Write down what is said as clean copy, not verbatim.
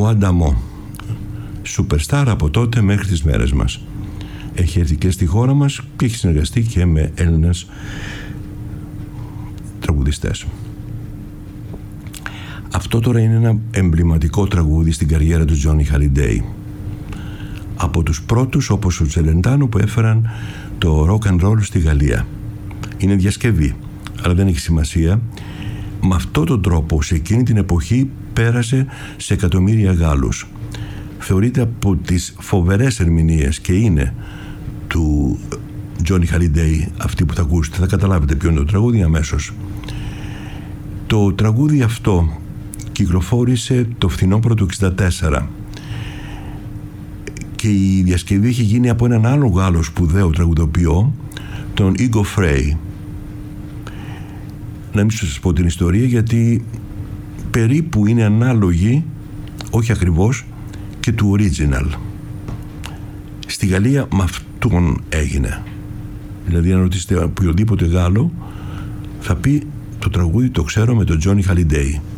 Ανταμό, σούπερστάρ από τότε μέχρι τις μέρες μας. Έχει έρθει και στη χώρα μας και έχει συνεργαστεί και με Έλληνες τραγουδιστές. Αυτό τώρα είναι ένα εμβληματικό τραγούδι στην καριέρα του Τζόνι Χαλιντέι. Από τους πρώτους, όπως ο Τσελεντάνο, που έφεραν το rock and roll στη Γαλλία. Είναι διασκευή, αλλά δεν έχει σημασία. Με αυτόν τον τρόπο, σε εκείνη την εποχή, πέρασε σε εκατομμύρια Γάλλους. Θεωρείται από τις φοβερές ερμηνείες, και είναι, του Τζόνι Χαλιντέι αυτή που θα ακούσετε. Θα καταλάβετε ποιο είναι το τραγούδι αμέσως. Το τραγούδι αυτό κυκλοφόρησε το φθινόπωρο του 1964 και η διασκευή έχει γίνει από έναν άλλο Γάλλο σπουδαίο τραγουδοποιό, τον Ίγκο Φρέι. Να μην σας πω την ιστορία, γιατί περίπου είναι ανάλογη, όχι ακριβώς, και του original. Στη Γαλλία με αυτόν έγινε. Δηλαδή, αν ρωτήσετε οποιοδήποτε Γάλλο, θα πει το τραγούδι το ξέρω με τον Τζόνι Χαλιντέι.